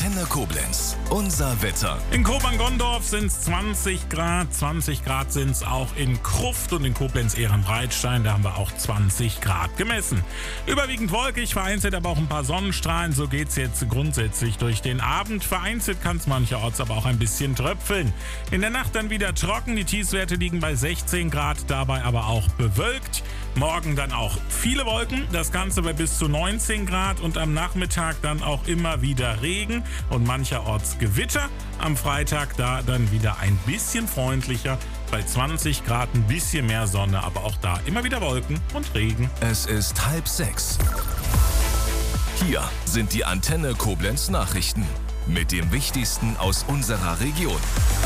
Antenne Koblenz. Unser Wetter. In Kobern-Gondorf sind es 20 Grad. 20 Grad sind es auch in Krufft und in Koblenz-Ehrenbreitstein. Da haben wir auch 20 Grad gemessen. Überwiegend wolkig, vereinzelt aber auch ein paar Sonnenstrahlen. So geht es jetzt grundsätzlich durch den Abend. Vereinzelt kann es mancherorts aber auch ein bisschen tröpfeln. In der Nacht dann wieder trocken. Die Tiefstwerte liegen bei 16 Grad, dabei aber auch bewölkt. Morgen dann auch viele Wolken, das Ganze bei bis zu 19 Grad und am Nachmittag dann auch immer wieder Regen und mancherorts Gewitter. Am Freitag da dann wieder ein bisschen freundlicher, bei 20 Grad ein bisschen mehr Sonne, aber auch da immer wieder Wolken und Regen. Es ist 5:30. Hier sind die Antenne Koblenz Nachrichten mit dem Wichtigsten aus unserer Region.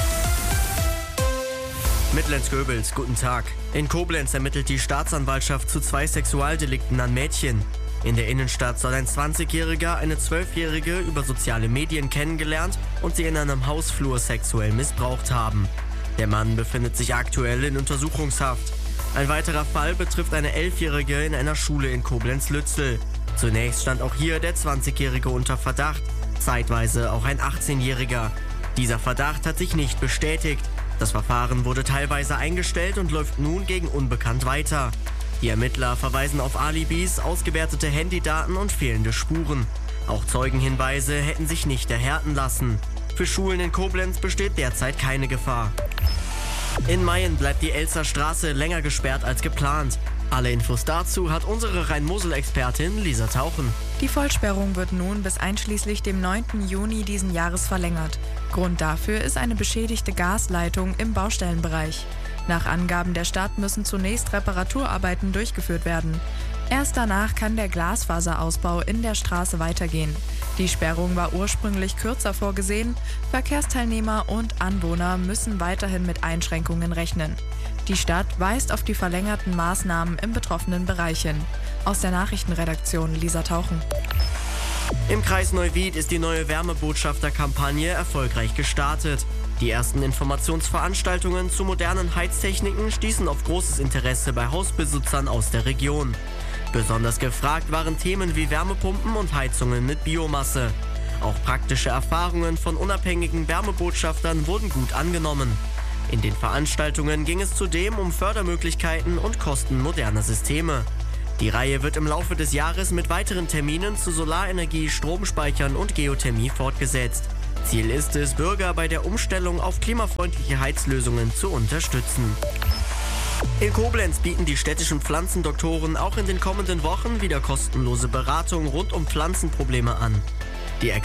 Mitlenz-Göbels, guten Tag. In Koblenz ermittelt die Staatsanwaltschaft zu 2 Sexualdelikten an Mädchen. In der Innenstadt soll ein 20-Jähriger eine 12-Jährige über soziale Medien kennengelernt und sie in einem Hausflur sexuell missbraucht haben. Der Mann befindet sich aktuell in Untersuchungshaft. Ein weiterer Fall betrifft eine 11-Jährige in einer Schule in Koblenz-Lützel. Zunächst stand auch hier der 20-Jährige unter Verdacht, zeitweise auch ein 18-Jähriger. Dieser Verdacht hat sich nicht bestätigt. Das Verfahren wurde teilweise eingestellt und läuft nun gegen Unbekannt weiter. Die Ermittler verweisen auf Alibis, ausgewertete Handydaten und fehlende Spuren. Auch Zeugenhinweise hätten sich nicht erhärten lassen. Für Schulen in Koblenz besteht derzeit keine Gefahr. In Mayen bleibt die Elster Straße länger gesperrt als geplant. Alle Infos dazu hat unsere Rhein-Mosel-Expertin Lisa Tauchen. Die Vollsperrung wird nun bis einschließlich dem 9. Juni diesen Jahres verlängert. Grund dafür ist eine beschädigte Gasleitung im Baustellenbereich. Nach Angaben der Stadt müssen zunächst Reparaturarbeiten durchgeführt werden. Erst danach kann der Glasfaserausbau in der Straße weitergehen. Die Sperrung war ursprünglich kürzer vorgesehen. Verkehrsteilnehmer und Anwohner müssen weiterhin mit Einschränkungen rechnen. Die Stadt weist auf die verlängerten Maßnahmen im betroffenen Bereich hin. Aus der Nachrichtenredaktion Lisa Tauchen. Im Kreis Neuwied ist die neue Wärmebotschafter-Kampagne erfolgreich gestartet. Die ersten Informationsveranstaltungen zu modernen Heiztechniken stießen auf großes Interesse bei Hausbesitzern aus der Region. Besonders gefragt waren Themen wie Wärmepumpen und Heizungen mit Biomasse. Auch praktische Erfahrungen von unabhängigen Wärmebotschaftern wurden gut angenommen. In den Veranstaltungen ging es zudem um Fördermöglichkeiten und Kosten moderner Systeme. Die Reihe wird im Laufe des Jahres mit weiteren Terminen zu Solarenergie, Stromspeichern und Geothermie fortgesetzt. Ziel ist es, Bürger bei der Umstellung auf klimafreundliche Heizlösungen zu unterstützen. In Koblenz bieten die städtischen Pflanzendoktoren auch in den kommenden Wochen wieder kostenlose Beratung rund um Pflanzenprobleme an.